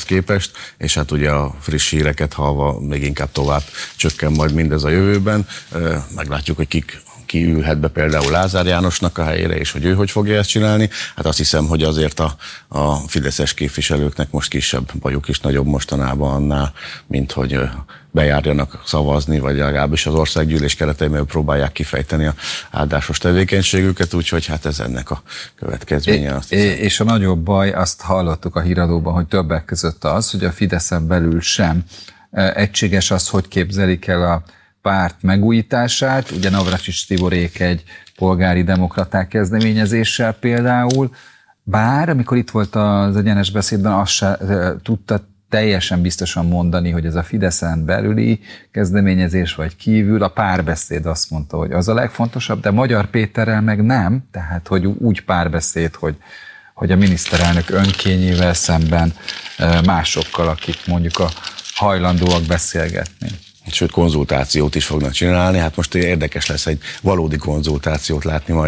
képest, és hát ugye a friss híreket hallva még inkább tovább csökken majd mindez a jövőben. Meglátjuk, hogy ki ülhet be például Lázár Jánosnak a helyére, és hogy ő hogy fogja ezt csinálni. Hát azt hiszem, hogy azért a fideszes képviselőknek most kisebb bajuk is nagyobb mostanában annál, mint hogy bejárjanak szavazni, vagy legalábbis az országgyűlés keretében próbálják kifejteni a áldásos tevékenységüket, úgyhogy hát ez ennek a következménye. És a nagyobb baj, azt hallottuk a híradóban, hogy többek között az, hogy a Fideszen belül sem egységes az, hogy képzelik el a párt megújítását. Ugye Navracsics Tiborék egy polgári demokraták kezdeményezéssel például, bár amikor itt volt az Egyenes Beszédben, azt se tudta teljesen biztosan mondani, hogy ez a Fideszen belüli kezdeményezés vagy kívül, a párbeszéd azt mondta, hogy az a legfontosabb, de Magyar Péterrel meg nem, tehát hogy úgy párbeszéd, hogy a miniszterelnök önkényével szemben másokkal, akik mondjuk a hajlandóak beszélgetni. Sőt, konzultációt is fognak csinálni. Hát most érdekes lesz egy valódi konzultációt látni majd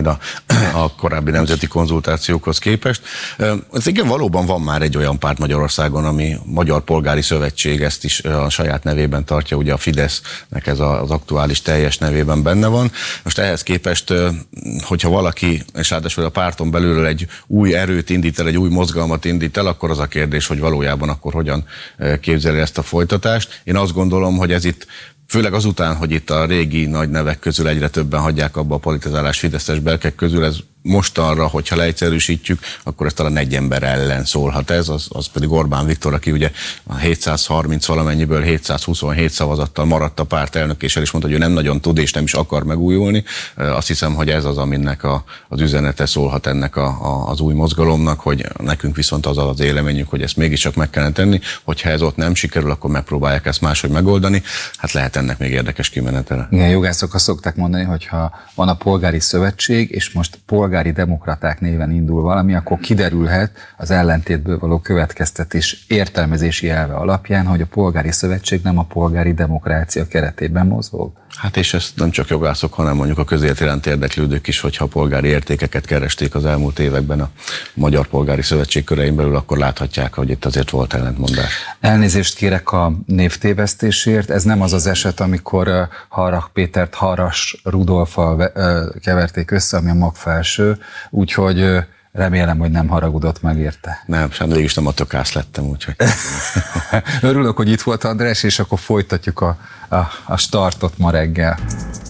a korábbi nemzeti konzultációkhoz képest. Ez igen, valóban van már egy olyan párt Magyarországon, ami Magyar Polgári Szövetség, ezt is a saját nevében tartja, ugye a Fidesznek ez az aktuális teljes nevében benne van. Most ehhez képest, hogyha valaki, és ráadásul a párton belül egy új erőt indít el, egy új mozgalmat indít el, akkor az a kérdés, hogy valójában akkor hogyan képzeli ezt a folytatást. Én azt gondolom, hogy ez itt főleg azután, hogy itt a régi nagy nevek közül egyre többen hagyják abba a politizálás fideszes belkek közül, ez mostanra, hogyha leegyszerűsítjük, akkor ez talán egy ember ellen szólhat ez, az pedig Orbán Viktor, aki ugye a 730 valamennyiből 727 szavazattal maradt a párt elnökéssel, és mondta, hogy ő nem nagyon tud és nem is akar megújulni. Azt hiszem, hogy ez az, aminek az üzenete szólhat ennek az új mozgalomnak, hogy nekünk viszont az éleményünk, hogy ezt mégiscsak meg kellene tenni, hogyha ez ott nem sikerül, akkor megpróbálják ezt máshogy megoldani. Hát lehet ennek még érdekes kimenetele. Igen, jogászok azt szokták mondani, hogyha van a polgári szövetség, és most polgári demokraták néven indul valami, akkor kiderülhet az ellentétből való következtetés értelmezési elve alapján, hogy a polgári szövetség nem a polgári demokrácia keretében mozog. Hát és ezt nem csak jogászok, hanem mondjuk a közélet iránt érdeklődők is, hogyha a polgári értékeket keresték az elmúlt években a Magyar Polgári Szövetség körein belül, akkor láthatják, hogy itt azért volt ellentmondás. Elnézést kérek a névtévesztésért, ez nem az az eset, amikor Harrach Pétert Harras Rudolffal keverték össze, ami a magfelső, úgyhogy remélem, hogy nem haragudott meg érte. Nem, sem mégis nem a tökász lettem, úgyhogy. Örülök, hogy itt volt András, és akkor folytatjuk a startot ma reggel.